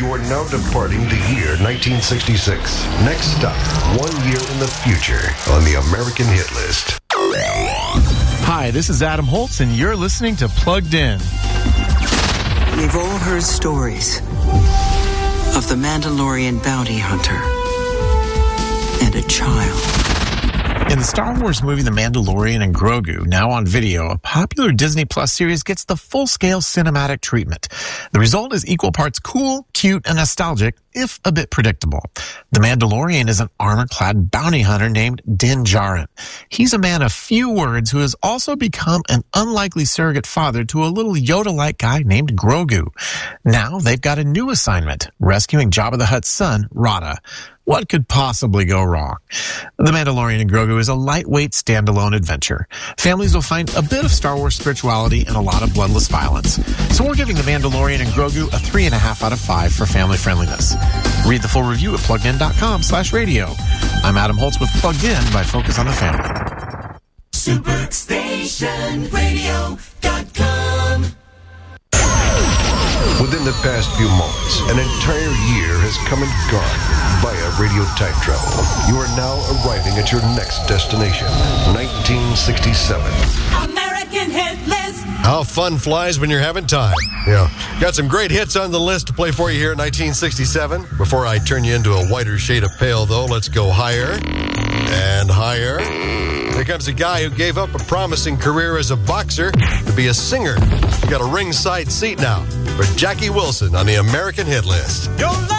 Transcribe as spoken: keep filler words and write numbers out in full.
You are now departing the year nineteen sixty-six. Next stop, one year in the future on the American Hit List. Hi, this is Adam Holtz, and you're listening to Plugged In. We've all heard stories of the Mandalorian bounty hunter and a child. In the Star Wars movie The Mandalorian and Grogu, now on video, a popular Disney Plus series gets the full-scale cinematic treatment. The result is equal parts cool, cute, and nostalgic, if a bit predictable. The Mandalorian is an armor-clad bounty hunter named Din Djarin. He's a man of few words who has also become an unlikely surrogate father to a little Yoda-like guy named Grogu. Now they've got a new assignment, rescuing Jabba the Hutt's son, Rada. What could possibly go wrong? The Mandalorian and Grogu is a lightweight standalone adventure. Families will find a bit of Star Wars spirituality and a lot of bloodless violence. So we're giving The Mandalorian and Grogu a three and a half out of five for family friendliness. Read the full review at pluggedin.com slash radio. I'm Adam Holtz with Plugged In by Focus on the Family. Superstation Radio dot com. Within the past few moments, an entire year has come and gone via radio time travel. You are now arriving at your next destination, nineteen sixty-seven. American Hit List. How fun flies when you're having time. Yeah. Got some great hits on the list to play for you here in nineteen sixty-seven. Before I turn you into a whiter shade of pale, though, let's go higher and higher. Here comes a guy who gave up a promising career as a boxer to be a singer. You got a ringside seat now for Jackie Wilson on the American Hit List. Your